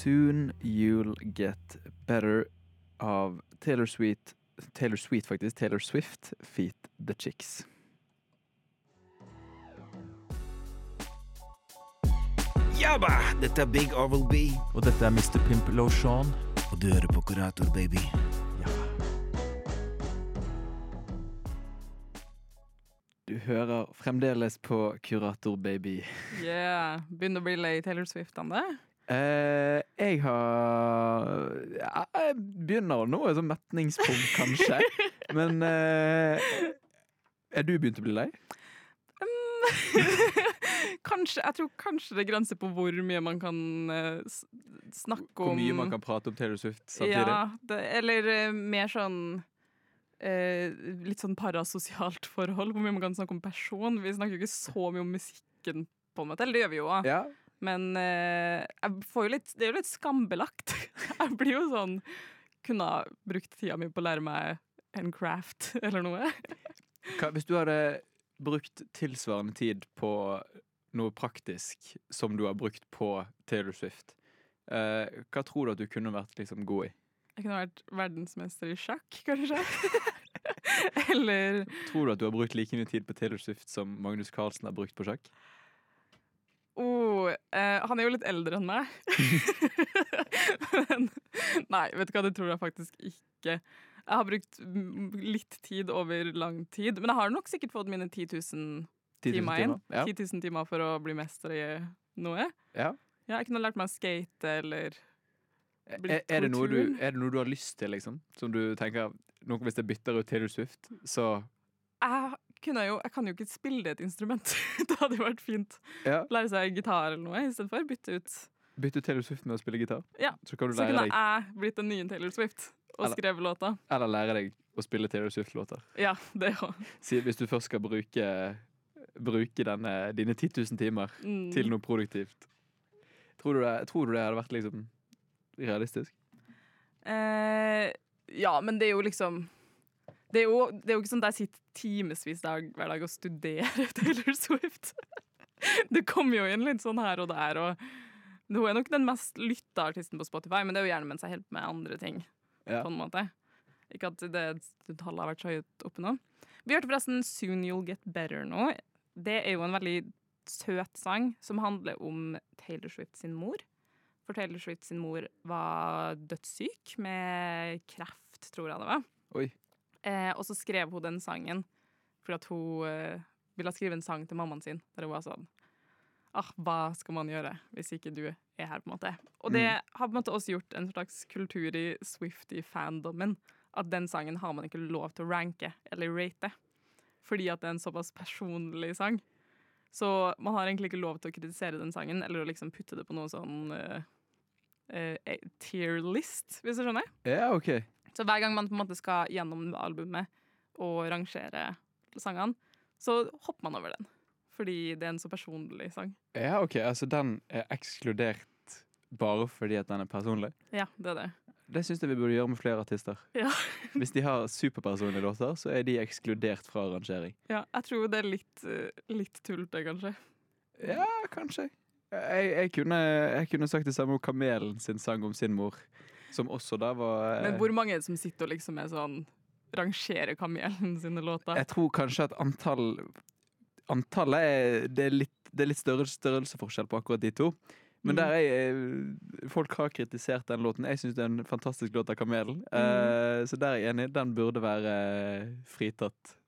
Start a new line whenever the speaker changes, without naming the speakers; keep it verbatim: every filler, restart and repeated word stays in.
Soon You'll Get Better av Taylor Swift, Taylor Swift faktisk, Taylor Swift feat The Chicks.
Jabba! Dette er Big Oral B.
Og dette er mister Pimp Lotion.
Og du hører på Kurator, baby.
Du hører fremdeles på Kurator, baby.
Yeah, begynner å bli lei Taylor Swift an det?
Eh, jeg har ja, Jeg begynner å nå et sånt metningspunkt, kanskje. Men eh, er du begynt å bli lei?
Um, kanskje, jeg tror kanskje det grenser på hvor mye man kan uh, snakke om.
Hvor mye man kan prate om Taylor Swift samtidig?
Ja, det, eller uh, mer sånn uh, litt sånn parasosialt forhold. Hvor mye man kan snakke om person. Vi snakker jo ikke så mye om musikken, på en måte. Eller det gjør vi jo også.
Ja.
Men uh, jeg får jo litt, det er jo litt skambelagt. Jeg blir jo sånn kunne ha brukt tida mi på å lære meg en craft eller noe.
Hva, hvis du hadde brukt tilsvarende tid på noe praktisk som du har brukt på Taylor Swift, eh, hva tror du at du kunne vært liksom god i?
Jeg kunne vært verdensmester i sjakk, kanskje. Eller
Tror du at du har brukt like mye tid på Taylor Swift som Magnus Carlsen har brukt på sjakk?
oh, eh, han er jo litt eldre enn meg. Men, nei, vet du hva, det tror jeg faktisk ikke. Jeg har brukt litt tid over lang tid, men jeg har nok sikkert fått mine ti tusen timer inn.
Ja.
ti tusen timer for å bli mester i noe.
Ja.
Ja, jeg kunne lært meg å skate, eller
Er, er, det noe du, er det noe du har lyst til, liksom? Som du tenker, noe hvis jeg bytter ut Taylor Swift, så
jeg, kunne jo, jeg kan jo ikke spille et instrument. Det hadde jo vært fint.
ja.
Lære seg gitar eller noe, i stedet for bytte ut.
Bytte ut Taylor Swift med å spille gitar.
Ja,
Så kan du
så
lære
kunne
deg,
jeg blitt den nye Taylor Swift og
Eller-
skrevet låta.
eller lære deg å spille Taylor Swift-låter.
Ja, det òg.
Si, hvis du først skal bruke, bruke denne, dine ti tusen timer
Mm.
til noe produktivt. Tror du det, tror du det hadde vært liksom realistisk?
Eh, ja, men det er jo liksom Det er jo, det er jo ikke sånn at jeg sitter timevis dag, hver dag og studerer Taylor Swift. Det kommer jo inn litt sånn her og der, og hun er nok den mest lytta artisten på Spotify, men det er jo gjerne mens jeg holder på med andre ting.
Ja.
På en måte. Ikke at det, det tallet har vært så høyt oppe nå. Vi hørte forresten Soon You'll Get Better nå. Det er jo en veldig søt sang som handler om Taylor Swift sin mor. For Taylor Swift sin mor var dødssyk med kreft, tror jeg det var.
Oi.
Eh, og så skrev hun den sangen fordi at hun eh, ville skrive en sang til mammaen sin, der hun var sånn ah, hva skal man gjøre hvis ikke du er her, på en måte. Og det
Mm.
har på en måte også gjort en slags kultur i Swiftie-fandommen, at den sangen har man ikke lov til å ranke eller rate, fordi at det er en såpass personlig sang. Så man har egentlig ikke lov til å kritisere den sangen, eller å liksom putte det på noe sånn uh, uh, tier list, hvis du skjønner.
Ja, ok.
Så hver gang man på en måte skal gjennom albumet og rangere sangene, så hopper man over den. Fordi det er en så personlig sang.
Ja, ok. Altså, den er ekskludert bare fordi at den er personlig.
Ja, det er det.
Det synes jeg vi burde gjøre med flere artister.
Ja.
Hvis de har superpersonlige låter, så er de ekskludert fra rangering.
Ja, jeg tror det er litt, uh, litt tullete, kanskje.
Ja, kanskje. Jeg, jeg, kunne, jeg kunne sagt det samme om Kamelen sin sang om sin mor, som også da var...
Men hvor mange er det som sitter og liksom er sånn rangerer Kamelen sine låter?
Jeg tror kanskje at antall Antallet er Det er litt, det er litt størrelse, størrelseforskjell på akkurat de to. Men
Mm.
der er folk har kritisert den låten. Jeg synes det er en fantastisk låt av Kamelen.
Mm.
Eh, så der er jeg enig. Den burde være fritatt